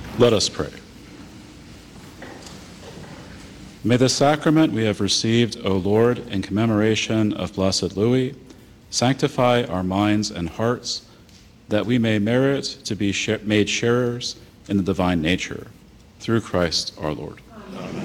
Let us pray. May the sacrament we have received, O Lord, in commemoration of Blessed Louis, sanctify our minds and hearts, that we may merit to be made sharers in the divine nature. Through Christ our Lord. Amen.